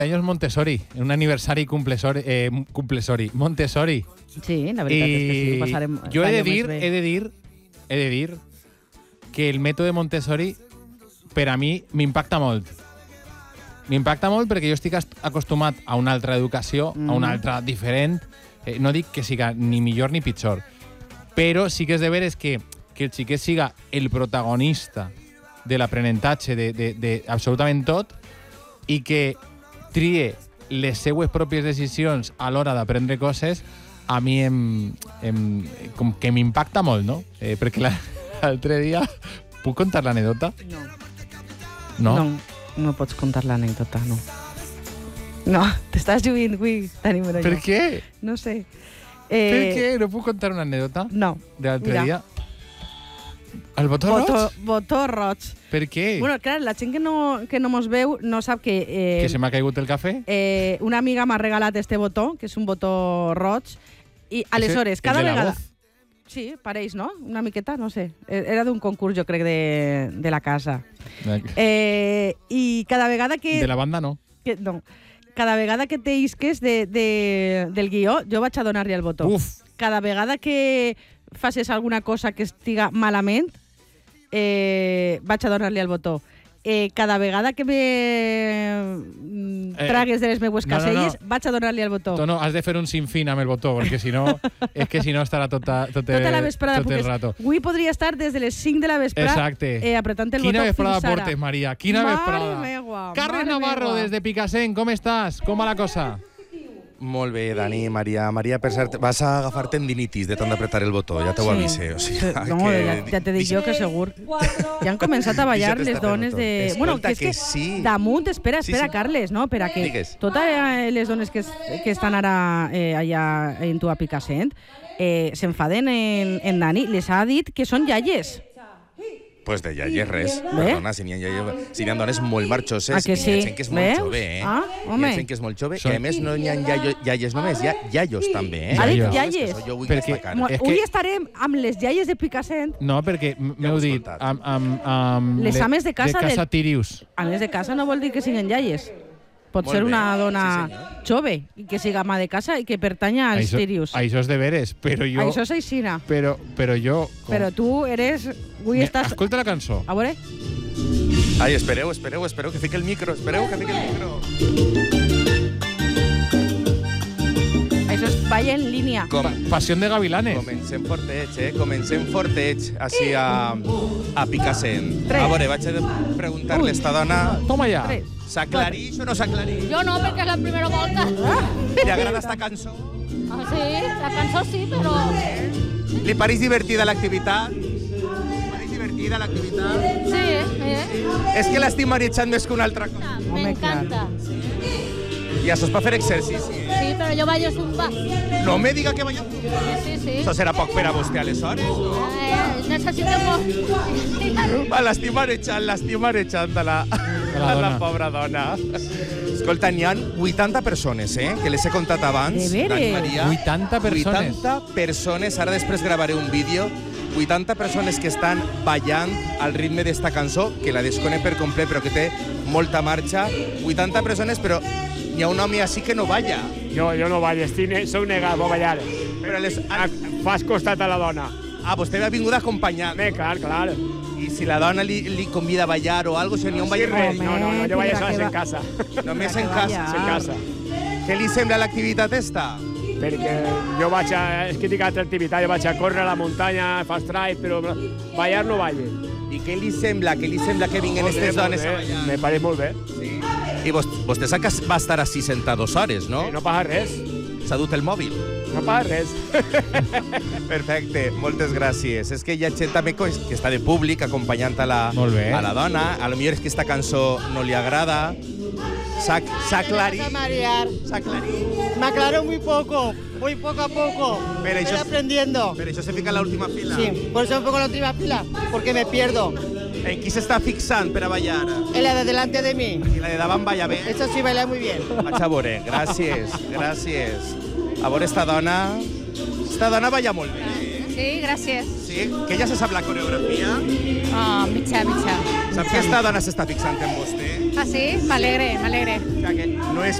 años Montessori, en un aniversari Montessori. Sí, la veritat és que sí, passarem... Jo he de dir que el mètode Montessori per a mi m'impacta molt. M'impacta molt perquè jo estic acostumat a una altra educació, a una altra diferent. No dic que siga ni millor ni pitjor, però sí que és de veres que el xiquet siga el protagonista de l'aprenentatge de absolutament tot i que trie les seues pròpies decisions a l'hora d'aprendre coses, a mi com que m'impacta molt, no? Perquè l'altre dia... Puc contar l'anècdota? No. No pots contar l'anècdota, no. No, t'estàs lluint, avui, Dani Morelló. Per què? No sé. Per què? No puc contar una anècdota? No. De l'altre dia? El botó roig? Botó roig. Per què? Bueno, clar, la gent que no mos veu no sap que... Que se m'ha caigut el cafè? Una amiga m'ha regalat este botó, que és un botó roig, i aleshores, cada vegada... Sí, pareix, no? Una miqueta, no sé. Era d'un concurs, jo crec, de la casa. I cada vegada que... De la banda, no. No. Cada vegada que te isques del guió, jo vaig a donar-li el botó. Uf! Cada vegada que facis alguna cosa que estiga malament, vaig a donar-li el botó. Cada vegada que me tragues de les meues caselles, vaig a donar-li el botó. No, has de fer un sinfín amb el botó, perquè si no, és que si no estarà tota la vesprada. Tot el rato. Avui podria estar des de les 5 de la vesprada apretant el botó fins ara. Quina vesprada portes, Maria? Quina vesprada. Mare meua. Carles Navarro, des de Picassent, com estàs? Com va la cosa? Molt bé, Dani, Maria. Maria, per cert, vas a agafar tendinitis de tant d'apretar el botó, ja t'ho avise. O sigui, no, ja t'he dit jo que segur. Ja han començat a ballar les dones de... Bueno, que és que damunt, espera, Carles, no? Per a que totes les dones que estan ara allà en tu a Picassent s'enfaden en Dani, les ha dit que són iaies. Pues de iaies res. Perdona, si n'hi ha dones molt marxoses, que sí? Hi ha gent que és molt jove, Hi ha gent que és molt jove, i a més no hi ha iaies només, hi ha iaios també, Ha dit iaies? Jo vull destacar. Avui estarem amb les iaies de Picassent. No, perquè m'heu dit amb les ames de casa Tirius. Ames de casa no vol dir que siguin iaies. Pot ser una dona jove i que siga ama de casa i que pertanya als Tirius. Això és de veres, però jo... Això és aixina. Però jo... Però tu eres... Escolta la cançó. A veure. Ai, espereu que fiqui el micro, Això és ball en línia. Passió de Gavilanes. Comencem forteig, així a Picassent. A veure, vaig a preguntar-li a esta dona... Toma ja. S'aclarix o no s'aclarix? Jo no, perquè és la primera volta. Li agrada esta cançó? Sí, la cançó sí, però... Li pareix divertida l'activitat? Sí, És que l'estic marejant més que una altra cosa. m'encanta. I això és per fer exercici, Sí, però jo vaig a zumba. No me diga que vaig a zumba. Sí. Això serà poc per a vostè, aleshores, no? Necessito molt. L'estic marejant de la pobra dona. Escolta, n'hi ha 80 persones, que les he contat abans. De veres? Maria. 80 persones. 80 persones, ara després gravaré un vídeo. 80 persones que estan ballant al ritme d'esta cançó, que la desconec per complet, però que té molta marxa. 80 persones, però hi ha un home així que no balla. Jo no ballo, soc negat, vull ballar. Però Fas costat a la dona. vostè ha vingut acompanyat. Clar. I si la dona li convida a ballar o algo, n'hi ha un ballar... No, jo ballo sols en casa. Només en casa. Què li sembla l'activitat esta? Perquè jo vaig a... És que tinc altra activitat, jo vaig a córrer a la muntanya, fast drive, però ballar no balle. I què li sembla que vinguen aquestes dones a ballar? Me pareix molt bé. Sí. I vostè sap que va estar així sentat 2 hores, no? No passa res. S'ha dut el mòbil. No passa res. Perfecte, moltes gràcies. És que hi ha gent també que està de públic acompanyant a la dona. A lo millor és que esta cançó no li agrada. ¿Se aclaró? Me aclaró muy poco a poco. Estoy aprendiendo. Pero eso se fica en la última fila. Sí, por eso me pongo en la última fila, porque me pierdo. ¿En qui s'està fixant per a ballar? En la de delante de mí. I la de davant balla bé? Esa sí baila muy bien. Vaig a veure, gràcies. A veure, esta dona balla molt bé. Sí, gràcies. Sí? Que ja se sap la coreografia? Mitjà. Sap que esta dona s'està fixant en vostè? Ah, sí? M'alegre, m'alegre. O sea que no es